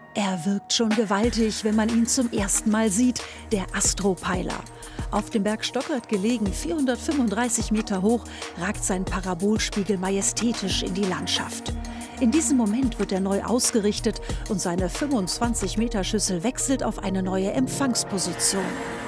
Er wirkt schon gewaltig, wenn man ihn zum ersten Mal sieht, der Astropeiler. Auf dem Berg Stockert gelegen, 435 Meter hoch, ragt sein Parabolspiegel majestätisch in die Landschaft. In diesem Moment wird er neu ausgerichtet und seine 25-Meter-Schüssel wechselt auf eine neue Empfangsposition.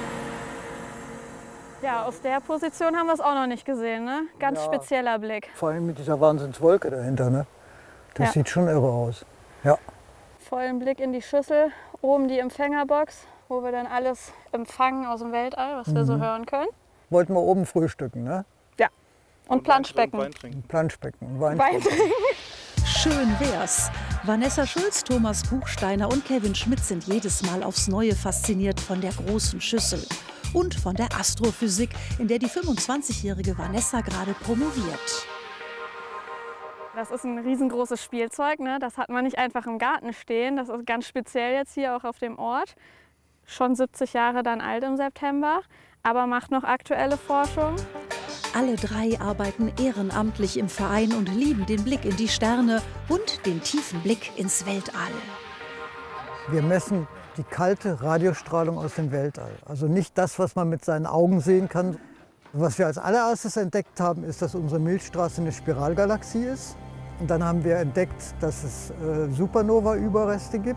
Ja, aus der Position haben wir es auch noch nicht gesehen, ne? Ganz spezieller Blick. Vor allem mit dieser Wahnsinnswolke dahinter, ne? Das sieht schon irre aus. Ja. Vollen Blick in die Schüssel, oben die Empfängerbox, wo wir dann alles empfangen aus dem Weltall, was wir so hören können. Wollten wir oben frühstücken, ne? Ja. Und Planschbecken. Planschbecken und Wein Wein trinken. Schön wär's. Vanessa Schulz, Thomas Buchsteiner und Kevin Schmidt sind jedes Mal aufs Neue fasziniert von der großen Schüssel und von der Astrophysik, in der die 25-jährige Vanessa gerade promoviert. Das ist ein riesengroßes Spielzeug, ne? Das hat man nicht einfach im Garten stehen. Das ist ganz speziell jetzt hier auch auf dem Ort. Schon 70 Jahre dann alt im September, aber macht noch aktuelle Forschung. Alle drei arbeiten ehrenamtlich im Verein und lieben den Blick in die Sterne und den tiefen Blick ins Weltall. Wir messen die kalte Radiostrahlung aus dem Weltall. Also nicht das, was man mit seinen Augen sehen kann. Was wir als allererstes entdeckt haben, ist, dass unsere Milchstraße eine Spiralgalaxie ist. Und dann haben wir entdeckt, dass es Supernova-Überreste gibt.